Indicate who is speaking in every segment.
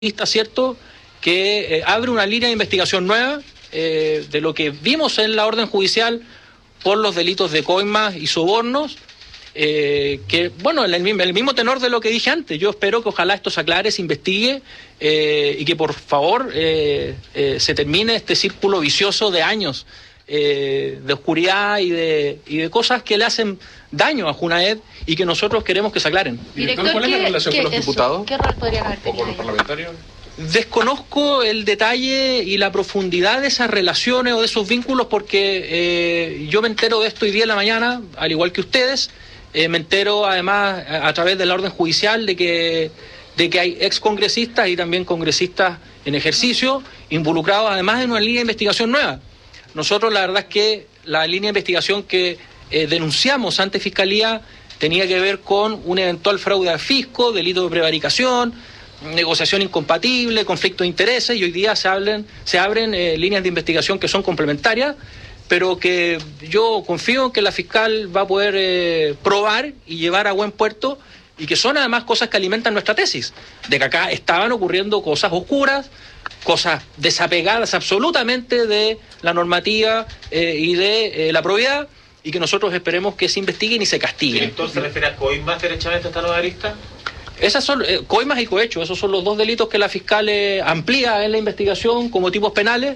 Speaker 1: vista, ¿cierto?, que abre una línea de investigación nueva de lo que vimos en la orden judicial por los delitos de coimas y sobornos, que, bueno, el mismo tenor de lo que dije antes. Yo espero que ojalá esto se aclare, se investigue y que por favor se termine este círculo vicioso de años de oscuridad y de cosas que le hacen daño a Junaed y que nosotros queremos que se aclaren.
Speaker 2: Director, ¿cuál es la relación con los diputados?
Speaker 3: ¿Qué rol podrían haber tenido?
Speaker 2: ¿O con los parlamentarios?
Speaker 1: Desconozco el detalle y la profundidad de esas relaciones o de esos vínculos porque yo me entero de esto hoy día en la mañana, al igual que ustedes. Me entero además a través de la orden judicial de que hay excongresistas y también congresistas en ejercicio involucrados además en una línea de investigación nueva. Nosotros la verdad es que la línea de investigación que denunciamos ante Fiscalía tenía que ver con un eventual fraude al fisco, delito de prevaricación, negociación incompatible, conflicto de intereses, y hoy día se abren líneas de investigación que son complementarias, pero que yo confío en que la fiscal va a poder probar y llevar a buen puerto, y que son además cosas que alimentan nuestra tesis, de que acá estaban ocurriendo cosas oscuras, cosas desapegadas absolutamente de la normativa y de la probidad, y que nosotros esperemos que se investiguen y se castiguen.
Speaker 4: ¿Director, se refiere a coimas derechamente a esta nueva lista?
Speaker 1: Esas son coimas y cohecho, esos son los dos delitos que la fiscal amplía en la investigación como tipos penales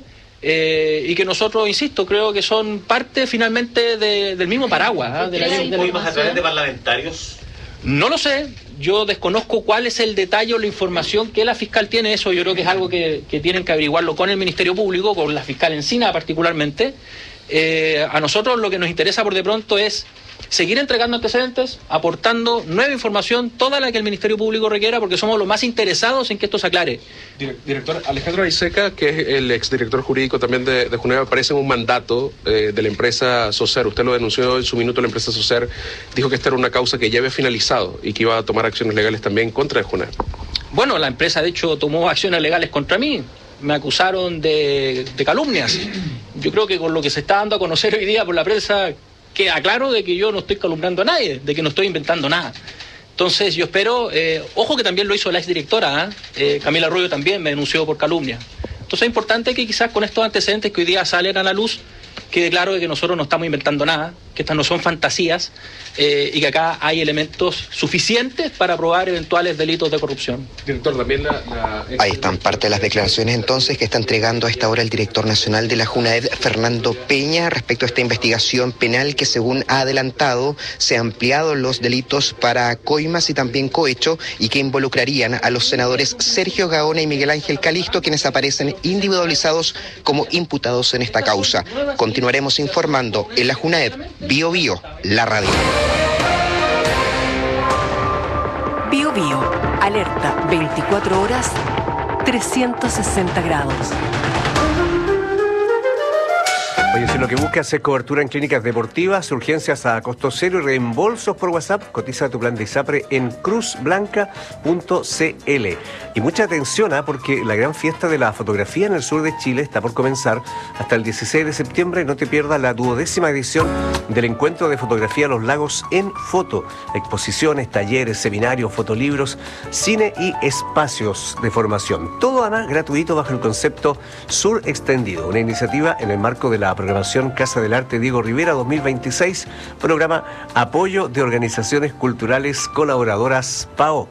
Speaker 1: y que nosotros, insisto, creo que son parte finalmente del mismo paraguas.
Speaker 4: ¿De la coimas a través de parlamentarios?
Speaker 1: No lo sé, yo desconozco cuál es el detalle o la información que la fiscal tiene. Eso yo creo que es algo que tienen que averiguarlo con el Ministerio Público, con la fiscal Encina particularmente. A nosotros lo que nos interesa por de pronto es seguir entregando antecedentes, aportando nueva información, toda la que el Ministerio Público requiera, porque somos los más interesados en que esto se aclare.
Speaker 2: Director, Alejandro Aiseca, que es el exdirector jurídico también de Junaed, aparece en un mandato de la empresa Socer. Usted lo denunció en su minuto. La empresa Socer dijo que esta era una causa que ya había finalizado y que iba a tomar acciones legales también contra Junaed.
Speaker 1: Bueno, la empresa de hecho tomó acciones legales contra mí. Me acusaron de calumnias. Yo creo que con lo que se está dando a conocer hoy día por la prensa queda claro de que yo no estoy calumniando a nadie, de que no estoy inventando nada. Entonces yo espero, ojo que también lo hizo la exdirectora, Camila Arroyo también me denunció por calumnia. Entonces es importante que quizás con estos antecedentes que hoy día salen a la luz, quede claro de que nosotros no estamos inventando nada, que estas no son fantasías y que acá hay elementos suficientes para probar eventuales delitos de corrupción.
Speaker 2: Director, también
Speaker 5: Ahí están parte de las declaraciones entonces que está entregando a esta hora el director nacional de la Junaed, Fernando Peña, respecto a esta investigación penal que, según ha adelantado, se han ampliado los delitos para coimas y también cohecho, y que involucrarían a los senadores Sergio Gaona y Miguel Ángel Calisto, quienes aparecen individualizados como imputados en esta causa. Continuaremos informando en la Junaed. Bio Bio, la radio.
Speaker 6: Bio Bio, alerta 24 horas, 360 grados.
Speaker 7: Oye, si lo que buscas es cobertura en clínicas deportivas, urgencias a costo cero y reembolsos por WhatsApp, cotiza tu plan de ISAPRE en cruzblanca.cl. Y mucha atención, porque la gran fiesta de la fotografía en el sur de Chile está por comenzar hasta el 16 de septiembre. No te pierdas la 12ª edición del encuentro de fotografía Los Lagos en Foto. Exposiciones, talleres, seminarios, fotolibros, cine y espacios de formación. Todo además gratuito bajo el concepto Sur Extendido, una iniciativa en el marco de la programación Casa del Arte Diego Rivera 2026, programa Apoyo de Organizaciones Culturales Colaboradoras PAOC.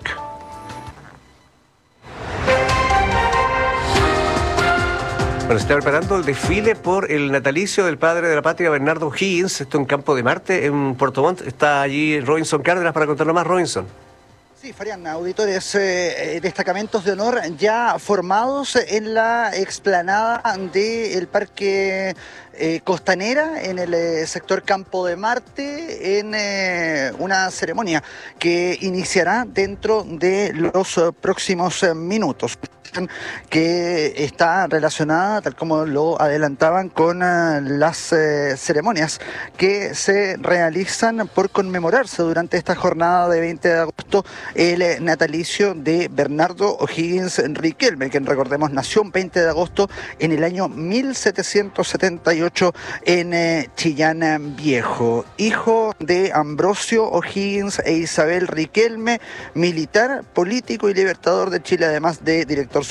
Speaker 7: Bueno, se está preparando el desfile por el natalicio del padre de la patria, Bernardo O'Higgins, esto en Campo de Marte, en Puerto Montt. Está allí Robinson Cárdenas para contarnos más. Robinson.
Speaker 8: Sí, Fabián, auditores, destacamentos de honor ya formados en la explanada del Parque Costanera, en el sector Campo de Marte, en una ceremonia que iniciará dentro de los próximos minutos, que está relacionada, tal como lo adelantaban, con las ceremonias que se realizan por conmemorarse durante esta jornada de 20 de agosto el natalicio de Bernardo O'Higgins Riquelme, quien, recordemos, nació el 20 de agosto en el año 1778 en Chillán Viejo. Hijo de Ambrosio O'Higgins e Isabel Riquelme, militar, político y libertador de Chile, además de director